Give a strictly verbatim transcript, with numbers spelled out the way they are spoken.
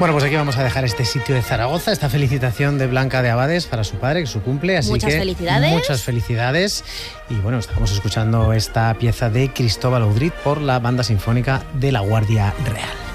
Bueno, pues aquí vamos a dejar este sitio de Zaragoza, esta felicitación de Blanca de Abades para su padre, que es su cumple, así muchas que felicidades. muchas felicidades. Y bueno, estábamos escuchando esta pieza de Cristóbal Audrit por la Banda Sinfónica de la Guardia Real.